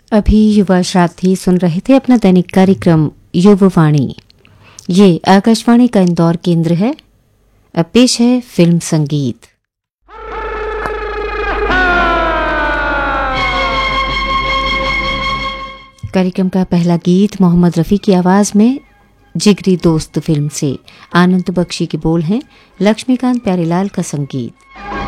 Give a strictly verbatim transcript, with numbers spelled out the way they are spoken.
अभी युवा श्रावधी सुन रहे थे अपना दैनिक कार्यक्रम युववाणी। ये आकाशवाणी का इंदौर केंद्र है। अब पेश है फिल्म संगीत। कार्यक्रम का पहला गीत मोहम्मद रफ़ी की आवाज़ में जिगरी दोस्त फिल्म से। आनंद बख्शी के बोल हैं, लक्ष्मीकांत प्यारेलाल का संगीत।